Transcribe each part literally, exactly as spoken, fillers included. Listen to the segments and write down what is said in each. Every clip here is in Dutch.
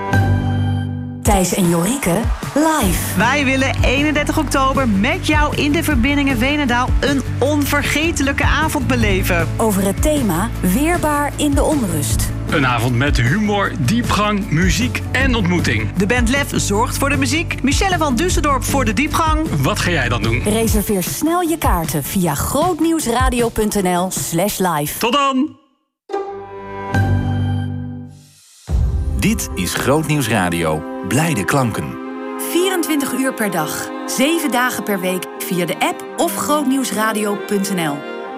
Thijs en Jorike live. Wij willen eenendertig oktober met jou in de verbindingen Veenendaal een onvergetelijke avond beleven. Over het thema Weerbaar in de onrust. Een avond met humor, diepgang, muziek en ontmoeting. De band Lef zorgt voor de muziek. Michelle van Düsseldorp voor de diepgang. Wat ga jij dan doen? Reserveer snel je kaarten via grootnieuwsradio.nl slash live. Tot dan! Dit is Grootnieuws Radio. Blijde klanken. vierentwintig uur per dag, zeven dagen per week via de app of grootnieuwsradio punt n l.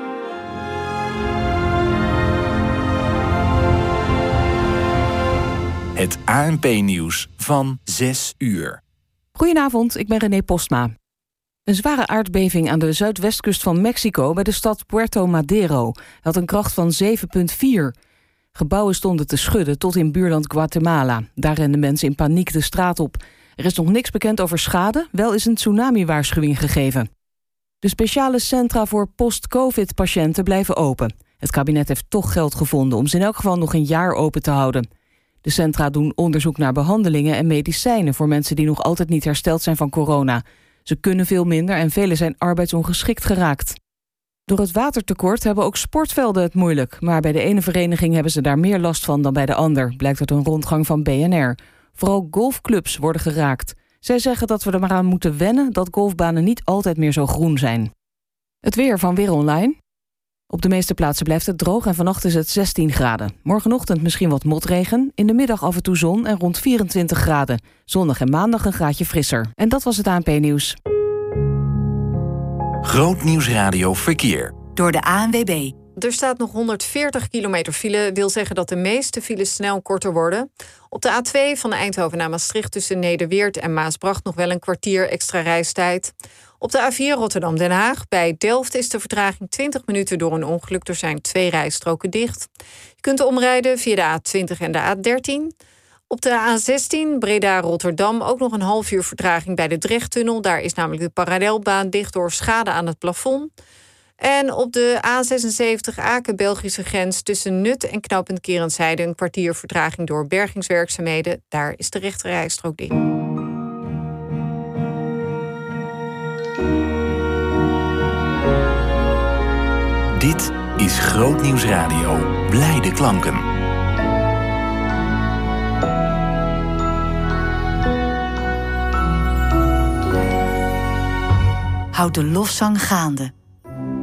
Het A N P-nieuws van zes uur. Goedenavond, ik ben René Postma. Een zware aardbeving aan de zuidwestkust van Mexico bij de stad Puerto Madero had een kracht van zeven komma vier. Gebouwen stonden te schudden tot in buurland Guatemala. Daar renden mensen in paniek de straat op. Er is nog niks bekend over schade, wel is een tsunami-waarschuwing gegeven. De speciale centra voor post-covid-patiënten blijven open. Het kabinet heeft toch geld gevonden om ze in elk geval nog een jaar open te houden. De centra doen onderzoek naar behandelingen en medicijnen voor mensen die nog altijd niet hersteld zijn van corona. Ze kunnen veel minder en velen zijn arbeidsongeschikt geraakt. Door het watertekort hebben ook sportvelden het moeilijk. Maar bij de ene vereniging hebben ze daar meer last van dan bij de ander, blijkt uit een rondgang van B N R. Vooral golfclubs worden geraakt. Zij zeggen dat we er maar aan moeten wennen dat golfbanen niet altijd meer zo groen zijn. Het weer van Weer Online. Op de meeste plaatsen blijft het droog en vannacht is het zestien graden. Morgenochtend misschien wat motregen, in de middag af en toe zon en rond vierentwintig graden. Zondag en maandag een graadje frisser. En dat was het A N P-nieuws. Grootnieuws Radio Verkeer. Door de A N W B. Er staat nog honderdveertig kilometer file. Wil zeggen dat de meeste files snel korter worden. Op de A twee van Eindhoven naar Maastricht tussen Nederweert en Maasbracht nog wel een kwartier extra reistijd. Op de A vier Rotterdam-Den Haag bij Delft is de vertraging twintig minuten door een ongeluk. Er zijn twee rijstroken dicht. Je kunt omrijden via de A twintig en de A dertien. Op de A zestien Breda-Rotterdam ook nog een half uur vertraging bij de Drechttunnel. Daar is namelijk de parallelbaan dicht door schade aan het plafond. En op de A zesenzeventig Aken-Belgische grens tussen Nut en knooppunt Kerensheide een kwartier vertraging door bergingswerkzaamheden. Daar is de rechterrijstrook dicht. Dit is Grootnieuws Radio. Blijde klanken. Houd de lofzang gaande.